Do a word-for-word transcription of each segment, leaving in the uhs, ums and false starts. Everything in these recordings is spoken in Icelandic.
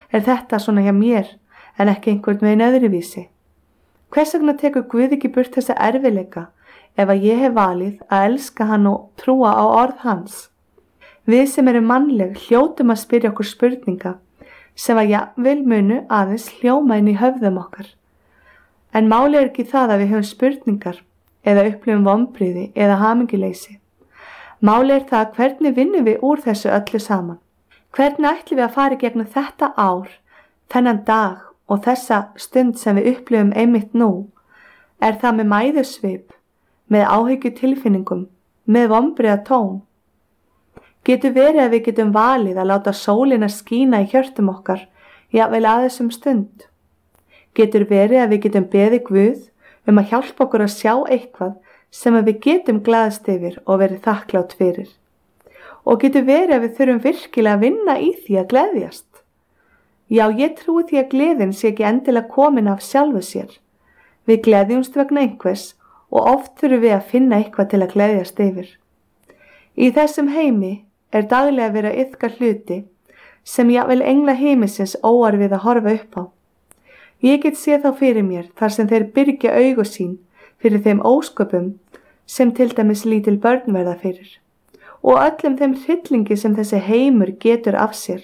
er þetta svona hjá mér en ekki einhvern veginn öðruvísi? Hvers vegna tekur Guð ekki burt þessa erfiðleika ef að ég hef valið að elska hann og trúa á orð hans? Við sem erum mannleg hljótum að spyrja okkur spurninga sem að jafnvel munu aðeins hljóma inn í höfðum okkar. En máli er ekki það að við höfum spurningar eða upplifum vonbrigði eða hamingjuleysi. Máli er það hvernig vinnum við úr þessu öllu saman. Hvernig ætlum við að fara í gegnum þetta ár, þennan dag og þessa stund sem við upplifum einmitt nú? Er það með mæðusvip, með áhyggjutilfinningum, með vonbrigða tón? Getur verið að við getum valið að láta sólina skína í hjörtum okkar, jafnvel að þessum stund? Getur verið að við getum beðið Guð um að hjálpa okkur að sjá eitthvað sem að við getum glaðst yfir og verið þakklátt fyrir? Og getur verið að við þurfum virkilega að vinna í því að gleðjast? Já, ég trúi því að gleðin sé ekki endilega komin af sjálfu sér. Við gleðjumst vegna einhvers og oft þurfum við að finna eitthvað til að gleðjast yfir. Í þessum heimi er daglega verið að iðka hluti sem jafnvel engla himinsins óar við að horfa upp á. Ég get séð þá fyrir mér þar sem þeir byrgja augu sín fyrir þeim ósköpum sem til dæmis lítil börn verða fyrir og öllum þeim hryllingi sem þessi heimur getur af sér.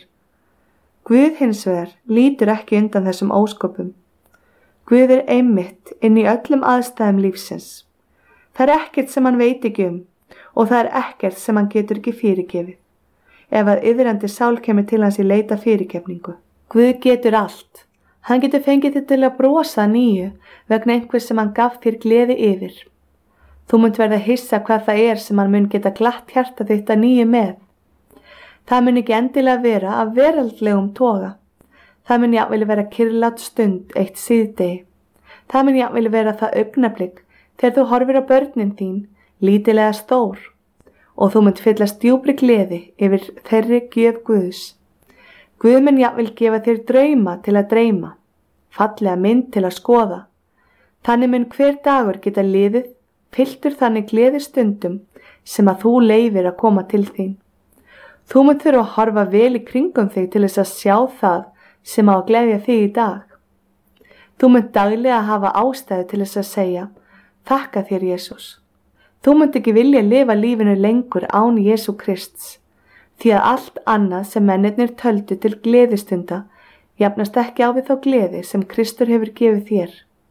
Guð hins vegar lítur ekki undan þessum ósköpum. Guð er einmitt inn í öllum aðstæðum lífsins. Það er ekkert sem hann veit ekki um og það er ekkert sem hann getur ekki fyrirgefið. Ef að iðrandi sál kemur til hans í leita fyrirgefningu. Guð getur allt. Hann getur fengið þig til að brosa nýju vegna einhvers sem hann gaf þér gleði yfir. Þú munt verða hissa hvað það er sem hann mun geta glatt hjarta þitt að nýju með. Það mun ekki endilega vera af veraldlegum toga. Það mun jafnvel vera kyrrlát stund eitt síðdegi. Það mun jafnvel vera það augnablik þegar þú horfir á börnin þín, lítilega stór, og þú munt fyllast djúpri gleði yfir þeirri gjöf Guðs. Guð mun jafnvel gefa þér drauma til að dreyma, fallega mynd til að skoða. Þannig mun hver dagur geta liðið, fylltur þannig gleði stundum sem að þú leifir að koma til þín. Þú munt þurfa að horfa vel í kringum þig til þess að sjá það sem á að gleðja þig í dag. Þú munt daglega hafa ástæðu til þess að segja, þakka þér Jesús. Þú munt ekki vilja lifa lífinu lengur án Jesú Krists, því að allt annað sem mennirnir töldu til gleðistunda jafnast ekki á við þá gleði sem Kristur hefur gefið þér.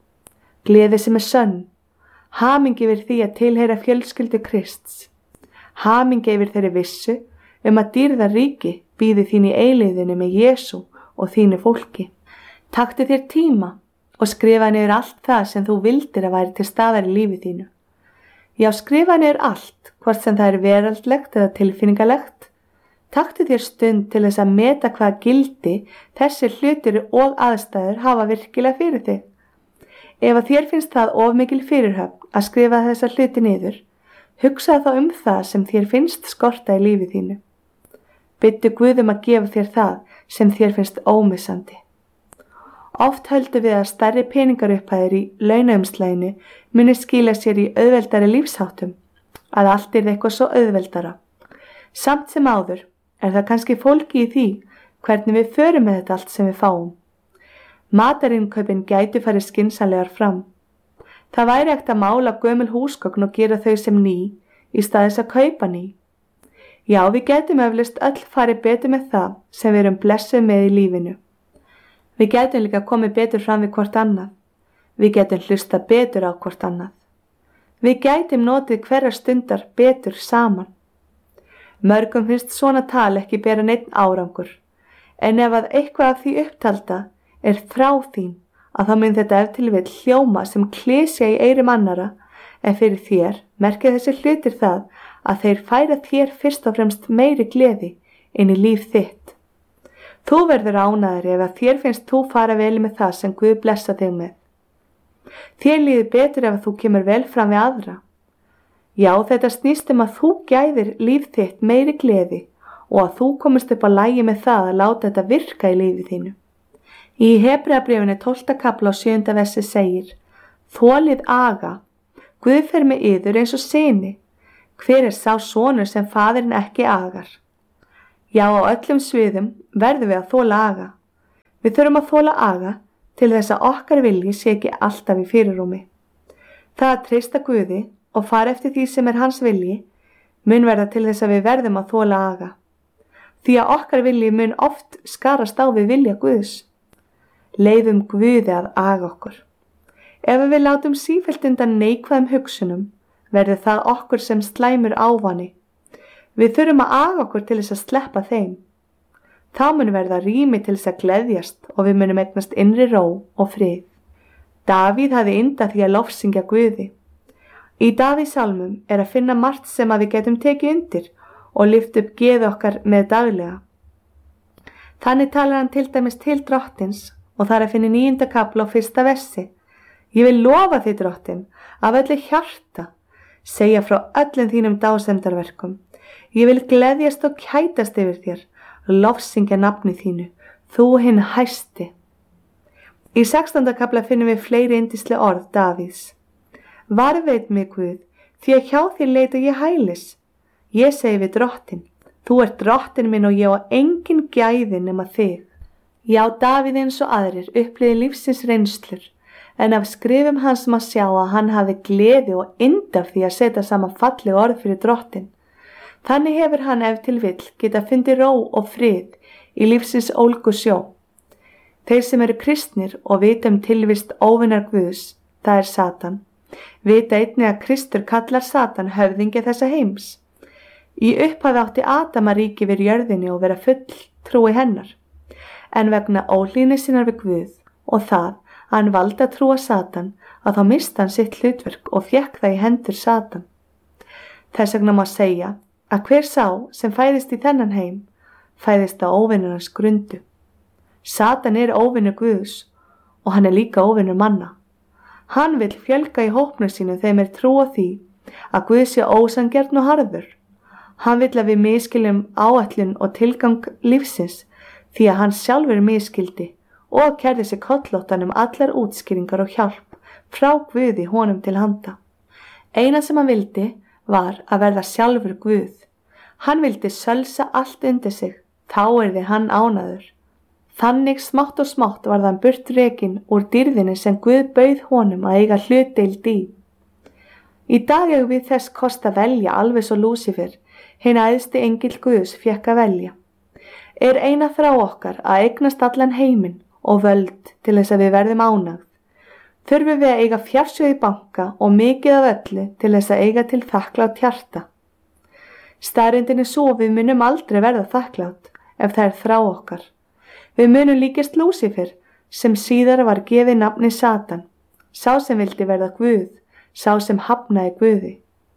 Gleði sem er sönn, hamingi yfir því að tilheyra fjölskyldu Krists, hamingi yfir þeirri vissu um að dýrða ríki bíði þín í eilíðinu með Jesú og þínu fólki. Taktu þér tíma og skrifa niður allt það sem þú vildir að væri til staðar í lífi þínu. Já, skrifa niður allt, hvort sem það er veraldlegt eða tilfinningalegt. Taktu þér stund til þess að meta hvað gildi þessi hlutir og aðstæður hafa virkilega fyrir þig. Ef að þér finnst það of mikil fyrirhöfn að skrifa þessa hluti niður, hugsaðu þá um það sem þér finnst skorta í lífi þínu. Biddu Guð um að gefa þér það sem þér finnst ómissandi. Oft höldum við að stærri peningarupphæðir í launaumslaginu muni skila sér í auðveldari lífsháttum, að allt er eitthvað svo auðveldara. Samt sem áður er það kannski fólki í því hvernig við förum með þetta allt sem við fáum. Matarinkaupin gætu farið skynsamlegar fram. Það væri hægt að mála gömul húsgögn og gera þau sem ný í stað þess að kaupa ný. Já, við gætum eflaust öll farið betur með það sem við erum blessuð með í lífinu. Við gætum líka komið betur fram við hvort annað. Við gætum hlusta betur á hvort annað. Við gætum notið hverja stundar betur saman. Mörgum finnst svona tal ekki bera neinn árangur, en ef að eitthvað af því upptalda er frá þín, að þá mun þetta ef til vill hljóma sem klysja í eyrum annara, en fyrir þér merkir þessi hlutir það að þeir færa þér fyrst og fremst meiri gleði inn í líf þitt. Þú verður ánægður ef að þér finnst þú fara vel með það sem Guð blessa þig með. Þér líður betur ef þú kemur vel fram við aðra. Já, þetta snýst um að þú gæðir líf þitt meiri gleði og að þú komist upp á lagi með það að láta þetta virka í lífi þínu. Í Hebreabréfinu tólfta kafla og sjöunda versi segir: Þolið aga, Guð fer með yður eins og syni. Hver er sá sonur sem faðirinn ekki agar? Já, á öllum sviðum verðum við að þola aga. Við þurfum að þola aga til þess að okkar vilji sé ekki alltaf í fyrirrúmi. Það að treysta Guði og fara eftir því sem er hans vilji mun verða til þess að við verðum að þola aga. Því að okkar vilji mun oft skarast á við vilja Guðs. Leyfum Guði að aga okkur. Ef við látum sífellt undan neikvæðum hugsunum, verður það okkur sem slæmur ávani. Við þurfum að aga okkur til þess að sleppa þeim. Þá mun verða rými til þess að gleðjast og við munum eignast innri ró og frið. Davíð hafði yndi af því að lofsyngja Guði. Í Davíðssalmum er að finna margt sem að við getum tekið undir og lyft upp geð okkar með daglega. Þannig talar hann til dæmis til drottins og það er að finna í níunda kafla á fyrsta versi. Ég vil lofa þig, drottin, af öllu hjarta, segja frá öllum þínum dásemdarverkum. Ég vil gleðjast og kætast yfir þér, lofsyngja nafni þínu, þú hinn hæsti. Í sextánda kafla finnum við fleiri yndisleg orð Davíðs. Varveit mig Guð, því að hjá þér leita ég hælis. Ég segi við drottin, þú ert drottin minn og ég á engin gæði nema þig. Já, Davíð eins og aðrir upplifði lífsins reynslur, en af skrifum hans má sjá að hann hafi gleði og yndi af því að setja saman falleg orð fyrir drottin. Þannig hefur hann ef til vill geta fundið ró og frið í lífsins ólgu sjó. Þeir sem eru kristnir og vita um tilvist óvinnar Guðs, það er Satan, vita einnig að Kristur kallar Satan höfðingja þessa heims. Í upphafi átti Adam að ríki yfir jörðinni og vera full trúi hennar, en vegna óhlýðni sinnar við Guð og það að hann valdi að trúa Satan að þá misti hann sitt hlutverk og fékk það í hendur Satan. Þess vegna má segja að hver sá sem fæðist í þennan heim fæðist á óvinnarans grundu. Satan er óvinnur Guðs og hann er líka óvinnur manna. Hann vill fjölga í hópnum sínum þeim er trú á því að Guð sé ósanngjarn og harður. Hann vill að við misskiljum áætlun og tilgang lífsins því að hann sjálfur misskildi og kærði sig kollóttan um allar útskýringar og hjálp frá Guði honum til handa. Eina sem hann vildi var að verða sjálfur Guð. Hann vildi sölsa allt undir sig, þá yrði hann ánægður. Þannig smátt og smátt var þann burt rekinn úr dýrðinni sem Guð bauð honum að eiga hlutdeild í. Í dag eigum við þess kost að velja alveg svo Lúsífer, hinn æðsti engill Guðs fékk að velja. Er eina þrá okkar að eignast allan heiminn og völd til þess að við verðum ánægð. Þurfum við að eiga fjársjóð í banka og mikið af öllu til þess að eiga til þakklátt hjarta. Staðreyndin er svo við munum aldrei verða þakklátt ef það er þrá okkar. Við munum líkist Lúsífer sem síðar var gefið nafni Satan, sá sem vildi verða Guð, sá sem hafnaði Guði.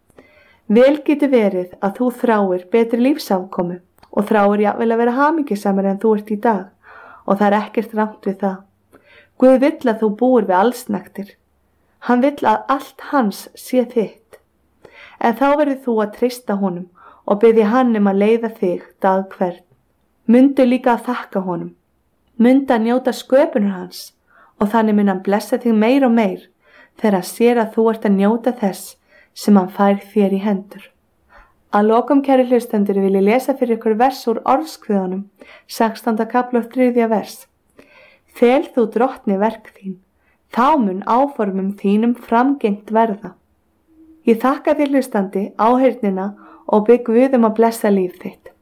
Vel getur verið að þú þráir betri lífsafkomu og þráir jafnvel að vera hamingjusamari en þú ert í dag og það er ekkert rangt við það. Guð vill að þú búir við allsnægtir. Hann vill að allt hans sé þitt. En þá verður þú að treysta honum og biðja hann um að leiða þig dag hvern. Mundu líka að þakka honum. Mundu að njóta sköpunar hans og þannig mun hann blessa þig meir og meir þegar hann sér að þú ert að njóta þess sem hann fær þér í hendur. Að lokum, kæri hlustendur, vil ég lesa fyrir ykkur vers úr Orðskviðunum, sextánda kafla og þriðja vers. Fel þú drottni verk þín, þá mun áformum þínum framgengt verða. Ég þakka þér hlustandi áheyrnina og bið Guð um að blessa líf þitt.